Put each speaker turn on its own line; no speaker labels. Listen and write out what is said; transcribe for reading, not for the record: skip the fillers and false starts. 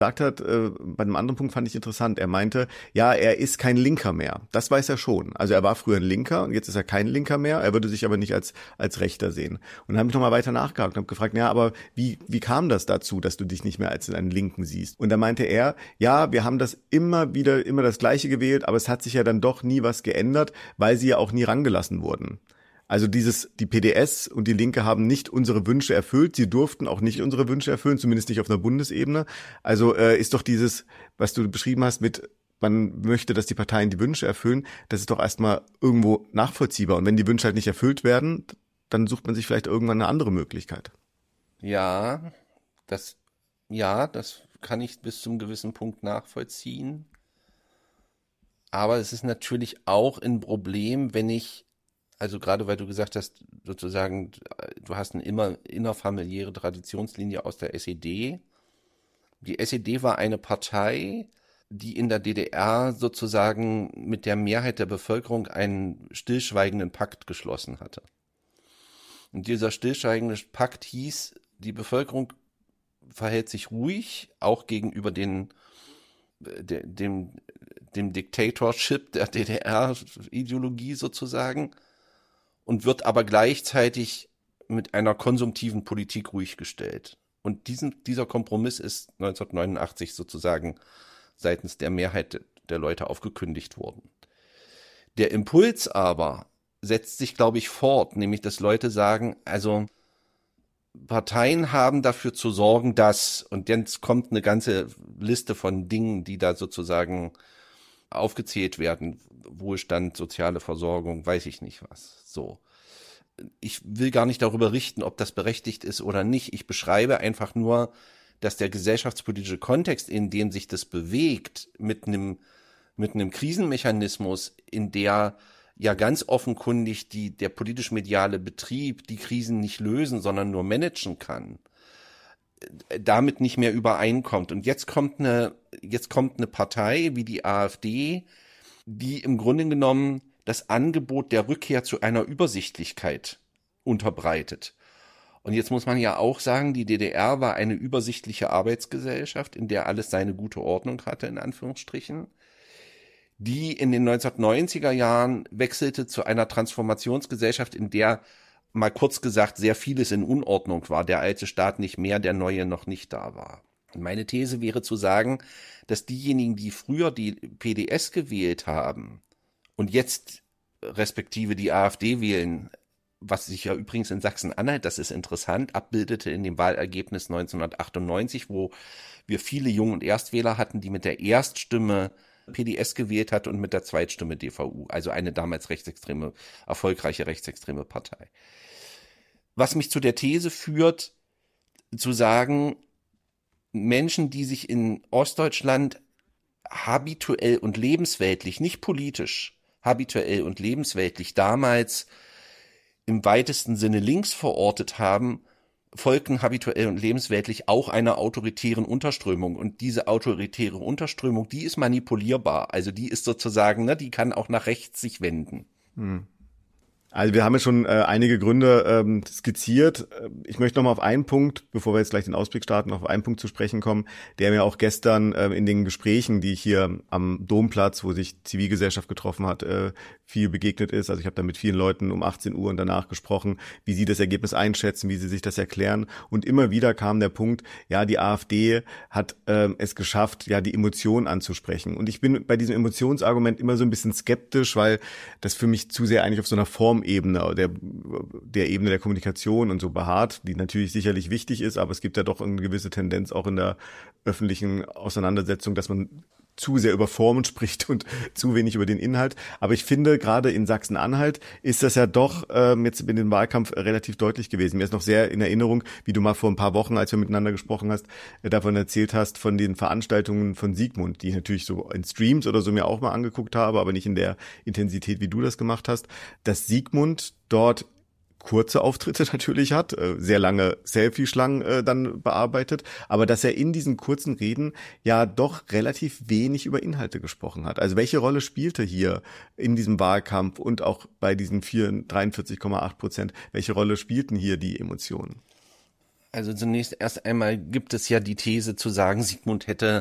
gesagt hat, bei einem anderen Punkt fand ich interessant. Er meinte, ja, er ist kein Linker mehr. Das weiß er schon. Also er war früher ein Linker und jetzt ist er kein Linker mehr. Er würde sich aber nicht als Rechter sehen. Und dann habe ich nochmal weiter nachgehakt und habe gefragt, ja, aber wie kam das dazu, dass du dich nicht mehr als einen Linken siehst? Und da meinte er, ja, wir haben das immer das Gleiche gewählt, aber es hat sich ja dann doch nie was geändert, weil sie ja auch nie rangelassen wurden. Also die PDS und die Linke haben nicht unsere Wünsche erfüllt. Sie durften auch nicht unsere Wünsche erfüllen, zumindest nicht auf einer Bundesebene. Also ist doch dieses, was du beschrieben hast mit, man möchte, dass die Parteien die Wünsche erfüllen, das ist doch erstmal irgendwo nachvollziehbar. Und wenn die Wünsche halt nicht erfüllt werden, dann sucht man sich vielleicht irgendwann eine andere Möglichkeit.
Ja, das kann ich bis zum gewissen Punkt nachvollziehen. Aber es ist natürlich auch ein Problem, also gerade weil du gesagt hast, sozusagen, du hast eine immer innerfamiliäre Traditionslinie aus der SED. Die SED war eine Partei, die in der DDR sozusagen mit der Mehrheit der Bevölkerung einen stillschweigenden Pakt geschlossen hatte. Und dieser stillschweigende Pakt hieß, die Bevölkerung verhält sich ruhig, auch gegenüber dem Dictatorship der DDR-Ideologie sozusagen, und wird aber gleichzeitig mit einer konsumtiven Politik ruhig gestellt. Und dieser Kompromiss ist 1989 sozusagen seitens der Mehrheit der Leute aufgekündigt worden. Der Impuls aber setzt sich, glaube ich, fort, nämlich dass Leute sagen, also Parteien haben dafür zu sorgen, dass, und jetzt kommt eine ganze Liste von Dingen, die da sozusagen aufgezählt werden, Wohlstand, soziale Versorgung, weiß ich nicht was. So. Ich will gar nicht darüber richten, ob das berechtigt ist oder nicht. Ich beschreibe einfach nur, dass der gesellschaftspolitische Kontext, in dem sich das bewegt, mit einem Krisenmechanismus, in der ja ganz offenkundig der politisch-mediale Betrieb die Krisen nicht lösen, sondern nur managen kann, damit nicht mehr übereinkommt. Und jetzt kommt eine Partei wie die AfD, die im Grunde genommen das Angebot der Rückkehr zu einer Übersichtlichkeit unterbreitet. Und jetzt muss man ja auch sagen, die DDR war eine übersichtliche Arbeitsgesellschaft, in der alles seine gute Ordnung hatte, in Anführungsstrichen, die in den 1990er Jahren wechselte zu einer Transformationsgesellschaft, in der, mal kurz gesagt, sehr vieles in Unordnung war. Der alte Staat nicht mehr, der neue noch nicht da war. Und meine These wäre zu sagen, dass diejenigen, die früher die PDS gewählt haben und jetzt respektive die AfD wählen, was sich ja übrigens in Sachsen-Anhalt, das ist interessant, abbildete in dem Wahlergebnis 1998, wo wir viele Jung- und Erstwähler hatten, die mit der Erststimme PDS gewählt hat und mit der Zweitstimme DVU, also eine damals erfolgreiche rechtsextreme Partei. Was mich zu der These führt, zu sagen, Menschen, die sich in Ostdeutschland habituell und lebensweltlich, nicht politisch, habituell und lebensweltlich damals im weitesten Sinne links verortet haben, folgten habituell und lebensweltlich auch einer autoritären Unterströmung. Und diese autoritäre Unterströmung, die ist manipulierbar. Also die ist sozusagen, die kann auch nach rechts sich wenden.
Also wir haben ja schon einige Gründe skizziert. Ich möchte noch mal auf einen Punkt, bevor wir jetzt gleich den Ausblick starten, auf einen Punkt zu sprechen kommen, der mir auch gestern in den Gesprächen, die ich hier am Domplatz, wo sich Zivilgesellschaft getroffen hat, viel begegnet ist. Also ich habe da mit vielen Leuten um 18 Uhr und danach gesprochen, wie sie das Ergebnis einschätzen, wie sie sich das erklären. Und immer wieder kam der Punkt, ja, die AfD hat es geschafft, ja, die Emotionen anzusprechen. Und ich bin bei diesem Emotionsargument immer so ein bisschen skeptisch, weil das für mich zu sehr eigentlich auf so einer Formebene, der Ebene der Kommunikation und so beharrt, die natürlich sicherlich wichtig ist, aber es gibt ja doch eine gewisse Tendenz auch in der öffentlichen Auseinandersetzung, dass man zu sehr über Formen spricht und zu wenig über den Inhalt. Aber ich finde, gerade in Sachsen-Anhalt ist das ja doch jetzt in dem Wahlkampf relativ deutlich gewesen. Mir ist noch sehr in Erinnerung, wie du mal vor ein paar Wochen, als wir miteinander gesprochen hast, davon erzählt hast, von den Veranstaltungen von Sigmund, die ich natürlich so in Streams oder so mir auch mal angeguckt habe, aber nicht in der Intensität, wie du das gemacht hast, dass Sigmund dort kurze Auftritte natürlich hat, sehr lange Selfie-Schlangen dann bearbeitet, aber dass er in diesen kurzen Reden ja doch relativ wenig über Inhalte gesprochen hat. Also welche Rolle spielte hier in diesem Wahlkampf und auch bei diesen 43,8%, welche Rolle spielten hier die Emotionen?
Also zunächst erst einmal gibt es ja die These zu sagen, Sigmund hätte